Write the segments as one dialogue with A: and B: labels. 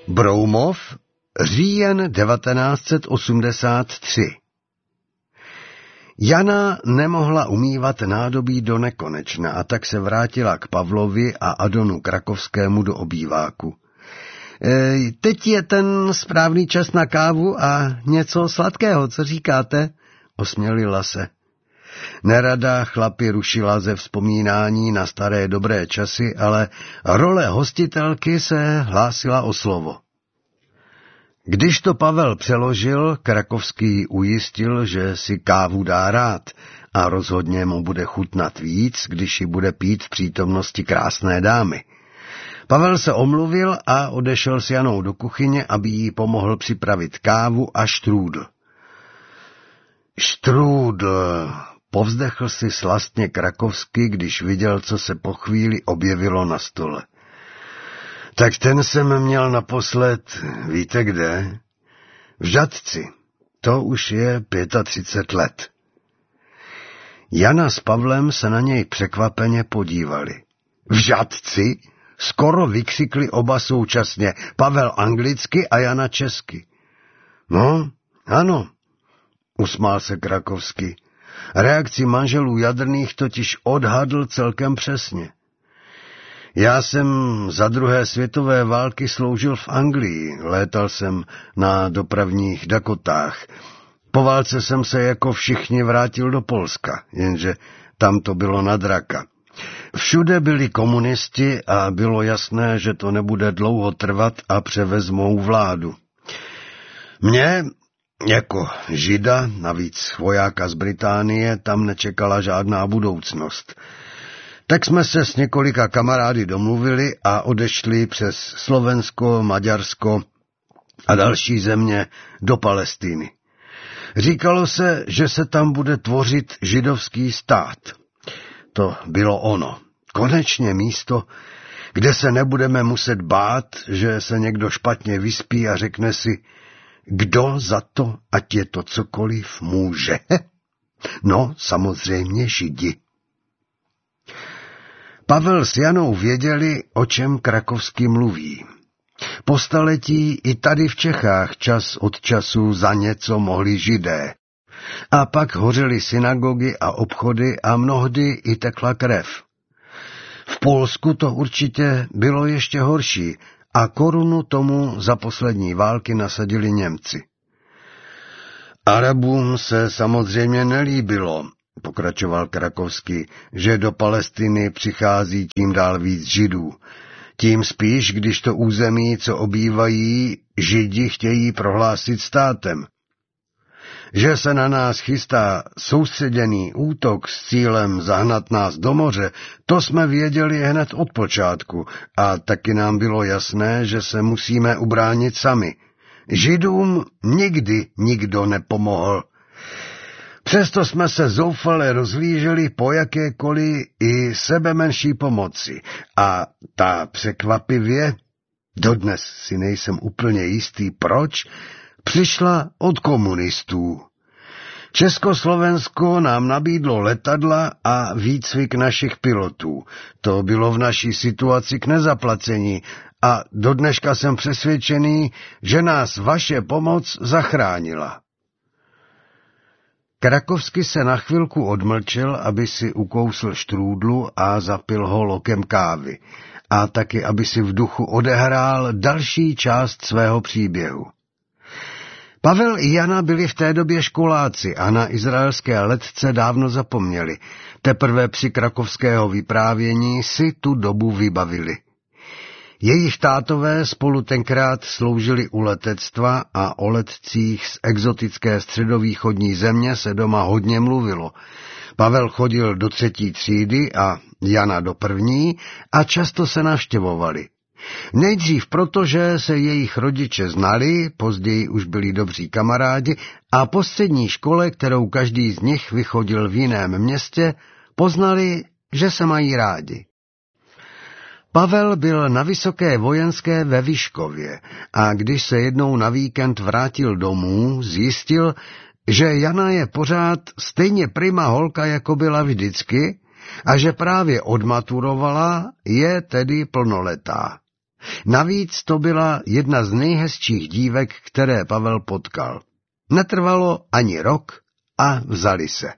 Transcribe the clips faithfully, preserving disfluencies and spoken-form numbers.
A: Broumov, říjen devatenáct set osmdesát tři. Jana nemohla umývat nádobí do nekonečna a tak se vrátila k Pavlovi a Adonu Krakovskému do obýváku. E, teď je ten správný čas na kávu a něco sladkého, co říkáte? Osmělila se. Nerada chlapi rušila ze vzpomínání na staré dobré časy, ale role hostitelky se hlásila o slovo. Když to Pavel přeložil, Krakovský ujistil, že si kávu dá rád a rozhodně mu bude chutnat víc, když ji bude pít v přítomnosti krásné dámy. Pavel se omluvil a odešel s Janou do kuchyně, aby jí pomohl připravit kávu a štrůdl. Štrůdl, povzdechl si slastně Krakovsky, když viděl, co se po chvíli objevilo na stole. Tak ten jsem měl naposled, víte kde? V Žatci. To už je třicet pět let. Jana s Pavlem se na něj překvapeně podívali. V Žatci? Skoro vykřikli oba současně, Pavel anglicky a Jana česky. No, ano, usmál se Krakovsky. Reakci manželů Jadrných totiž odhadl celkem přesně. Já jsem za druhé světové války sloužil v Anglii, létal jsem na dopravních Dakotách. Po válce jsem se jako všichni vrátil do Polska, jenže tam to bylo na draka. Všude byli komunisti a bylo jasné, že to nebude dlouho trvat a převezmou vládu. Mě, jako Žida, navíc vojáka z Británie, tam nečekala žádná budoucnost. Tak jsme se s několika kamarády domluvili a odešli přes Slovensko, Maďarsko a další země do Palestiny. Říkalo se, že se tam bude tvořit židovský stát. To bylo ono. Konečně místo, kde se nebudeme muset bát, že se někdo špatně vyspí a řekne si, kdo za to, ať je to cokoliv, může. No, samozřejmě Židi. Pavel s Janou věděli, o čem Krakovský mluví. Po staletí i tady v Čechách čas od času za něco mohli Židé. A pak hořely synagogy a obchody a mnohdy i tekla krev. V Polsku to určitě bylo ještě horší a korunu tomu za poslední války nasadili Němci. Arabům se samozřejmě nelíbilo, pokračoval Krakovský, že do Palestiny přichází tím dál víc Židů. Tím spíš, když to území, co obývají, Židi chtějí prohlásit státem. Že se na nás chystá soustředěný útok s cílem zahnat nás do moře, to jsme věděli hned od počátku a taky nám bylo jasné, že se musíme ubránit sami. Židům nikdy nikdo nepomohl. Přesto jsme se zoufale rozhlíželi po jakékoliv i sebemenší pomoci a ta překvapivě, dodnes si nejsem úplně jistý proč, přišla od komunistů. Československo nám nabídlo letadla a výcvik našich pilotů. To bylo v naší situaci k nezaplacení a dodneška jsem přesvědčený, že nás vaše pomoc zachránila. Krakovsky se na chvilku odmlčel, aby si ukousl štrůdlu a zapil ho lokem kávy a taky, aby si v duchu odehrál další část svého příběhu. Pavel i Jana byli v té době školáci a na izraelské letce dávno zapomněli. Teprve při krakovského vyprávění si tu dobu vybavili. Jejich tátové spolu tenkrát sloužili u letectva a o letcích z exotické středovýchodní země se doma hodně mluvilo. Pavel chodil do třetí třídy a Jana do první a často se navštěvovali. Nejdřív proto, že se jejich rodiče znali, později už byli dobří kamarádi a po střední škole, kterou každý z nich vychodil v jiném městě, poznali, že se mají rádi. Pavel byl na vysoké vojenské ve Vyškově a když se jednou na víkend vrátil domů, zjistil, že Jana je pořád stejně prima holka, jako byla vždycky, a že právě odmaturovala, je tedy plnoletá. Navíc to byla jedna z nejhezčích dívek, které Pavel potkal. Netrvalo ani rok a vzali se.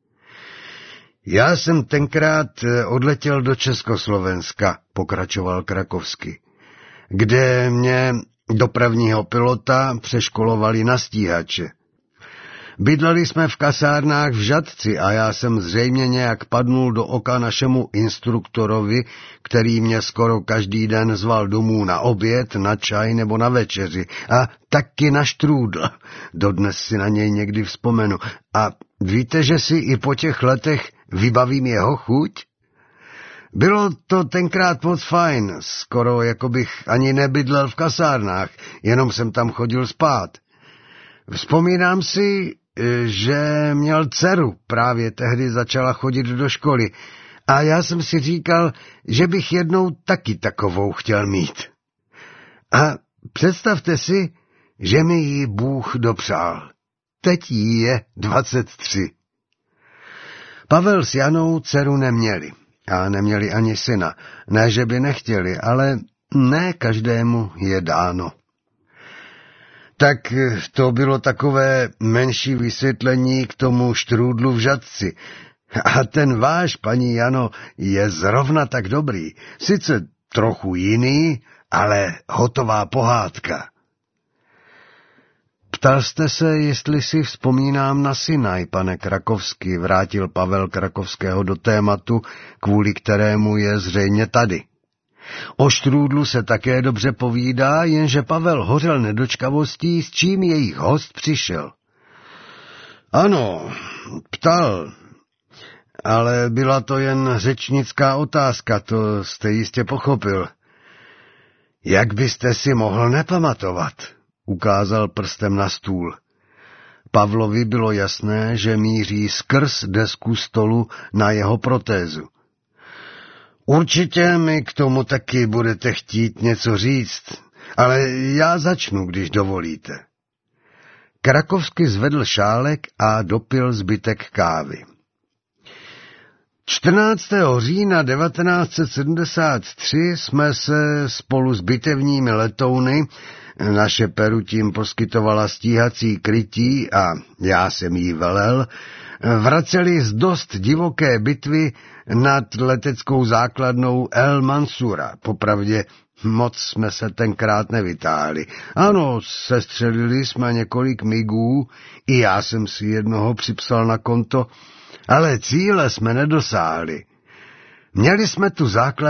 A: Já jsem tenkrát odletěl do Československa, pokračoval Krakovsky, kde mě dopravního pilota přeškolovali na stíhače. Bydleli jsme v kasárnách v Žatci a já jsem zřejmě nějak padnul do oka našemu instruktorovi, který mě skoro každý den zval domů na oběd, na čaj nebo na večeři a taky na štrůdl. Dodnes si na něj někdy vzpomenu. A víte, že si i po těch letech vybavím jeho chuť? Bylo to tenkrát moc fajn, skoro jako bych ani nebydlel v kasárnách, jenom jsem tam chodil spát. Vzpomínám si, že měl dceru, právě tehdy začala chodit do školy a já jsem si říkal, že bych jednou taky takovou chtěl mít. A představte si, že mi ji Bůh dopřál. Teď jí je dvacet tři. Pavel s Janou dceru neměli a neměli ani syna. Ne, že by nechtěli, ale ne každému je dáno. Tak to bylo takové menší vysvětlení k tomu štrůdlu v Žatci. A ten váš, paní Jano, je zrovna tak dobrý. Sice trochu jiný, ale hotová pohádka. Ptal jste se, jestli si vzpomínám na Sinaj, pane Krakovský, vrátil Pavel Krakovského do tématu, kvůli kterému je zřejmě tady. O štrůdlu se také dobře povídá, jenže Pavel hořel nedočkavostí, s čím jejich host přišel. Ano, ptal, ale byla to jen řečnická otázka, to jste jistě pochopil. Jak byste si mohl nepamatovat? Ukázal prstem na stůl. Pavlovi bylo jasné, že míří skrz desku stolu na jeho protézu. Určitě mi k tomu taky budete chtít něco říct, ale já začnu, když dovolíte. Krakovsky zvedl šálek a dopil zbytek kávy. čtrnáctého října devatenáct set sedmdesát tři jsme se spolu s bitevními letouny, naše Peru tím poskytovala stíhací krytí a já jsem jí velel, vraceli z dost divoké bitvy nad leteckou základnou El Mansura. Popravdě moc jsme se tenkrát nevytáhli. Ano, sestřelili jsme několik migů, i já jsem si jednoho připsal na konto, ale cíle jsme nedosáhli. Měli jsme tu základ